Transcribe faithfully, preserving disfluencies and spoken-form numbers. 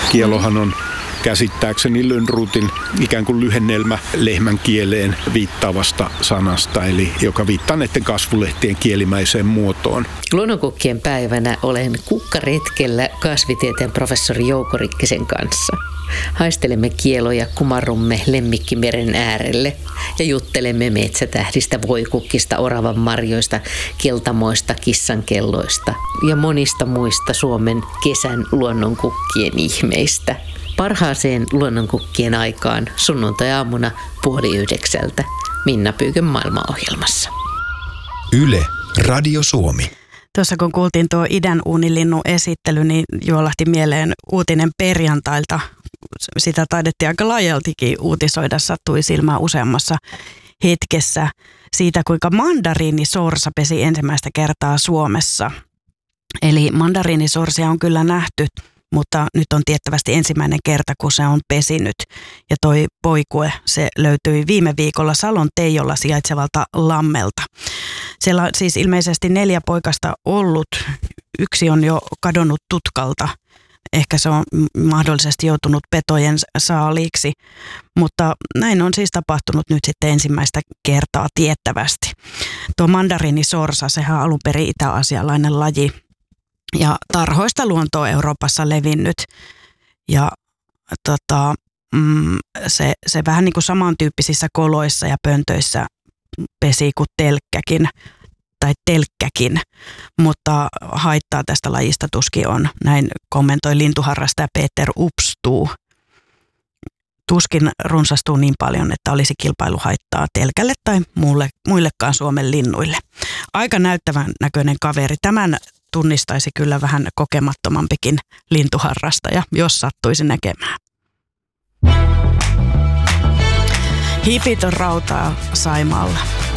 Kielohan on käsittääkseni Lönnrotin ikään kuin lyhennelmä lehmän kieleen viittaavasta sanasta, eli joka viittaa näiden kasvulehtien kielimäiseen muotoon. Luonnonkukkien päivänä olen kukkaretkellä kasvitieteen professori Jouko Rikkisen kanssa. Haistelemme kieloja, kumarrumme Lemmikkimeren äärelle ja juttelemme metsätähdistä, voikukkista, oravan marjoista, keltamoista, kissankelloista ja monista muista Suomen kesän luonnonkukkien ihmeistä. Parhaaseen luonnonkukkien aikaan sunnuntai-aamuna puoli yhdeksältä Minna Pyykön maailmaohjelmassa. Yle, Radio Suomi. Tuossa kun kuultiin tuo idän uunilinnun esittely, niin juolahti mieleen uutinen perjantailta. Sitä taidettiin aika laajaltikin uutisoida, sattui silmään useammassa hetkessä siitä, kuinka mandariinisorsa pesi ensimmäistä kertaa Suomessa. Eli mandariinisorsia on kyllä nähty, mutta nyt on tiettävästi ensimmäinen kerta, kun se on pesinyt. Ja toi poikue, se löytyi viime viikolla Salon Teijolla sijaitsevalta lammelta. Siellä on siis ilmeisesti neljä poikasta ollut. Yksi on jo kadonnut tutkalta. Ehkä se on mahdollisesti joutunut petojen saaliiksi. Mutta näin on siis tapahtunut nyt sitten ensimmäistä kertaa tiettävästi. Tuo mandariinisorsa, sehän on alun perin itä-asialainen laji. Ja tarhoista luontoon Euroopassa levinnyt ja tota, mm, se, se vähän niin kuin samantyyppisissä koloissa ja pöntöissä pesi kuin telkkäkin tai telkkäkin, mutta haittaa tästä lajista tuskin on. Näin kommentoi lintuharrastaja Peter Upstuu. Tuskin runsastuu niin paljon, että olisi kilpailuhaittaa telkälle tai muille, muillekaan Suomen linnuille. Aika näyttävän näköinen kaveri. Tämän tunnistaisi kyllä vähän kokemattomampikin lintuharrastaja, jos sattuisi näkemään. Hipit on rautaa Saimaalla.